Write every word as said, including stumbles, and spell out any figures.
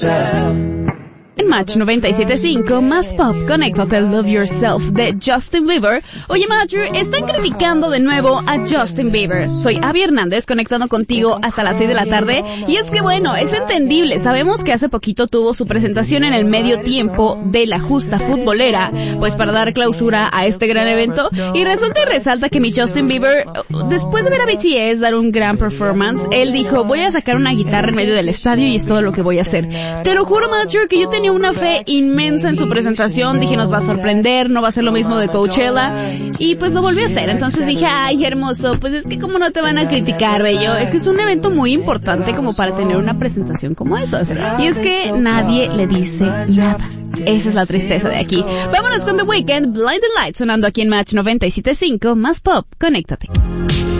En Match noventa y siete punto cinco, más pop, conéctate Love Yourself de Justin Bieber. Oye, Matthew, están criticando de nuevo a Justin Bieber. Soy Abby Hernández, conectando contigo hasta las seis de la tarde. Y es que bueno, es entendible. Sabemos que hace poquito tuvo su presentación en el medio tiempo de la justa futbolera, pues para dar clausura a este gran evento. Y resulta y resalta que mi Justin Bieber, después de ver a B T S dar un gran performance, él dijo, voy a sacar una guitarra en medio del estadio y es todo lo que voy a hacer. Te lo juro, Matthew, que yo tenía una fe inmensa en su presentación. Dije, nos va a sorprender, no va a ser lo mismo de Coachella, y pues lo volví a hacer. Entonces dije, ay, hermoso, pues es que como no te van a criticar, bello, es que es un evento muy importante como para tener una presentación como esas, y es que nadie le dice nada. Esa es la tristeza de aquí. Vámonos con The Weeknd, Blinded Lights, sonando aquí en Match noventa y siete punto cinco, más pop, conéctate.